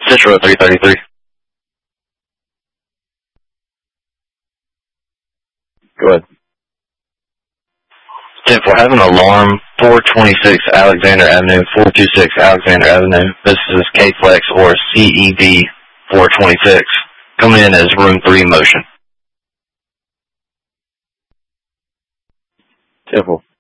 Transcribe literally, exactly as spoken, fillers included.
Central three thirty-three. Go ahead. ten four, have an alarm, four twenty-six Alexander Avenue, four twenty-six Alexander Avenue. This is K-Flex or C E D four twenty-six. Coming in as room three motion. ten four.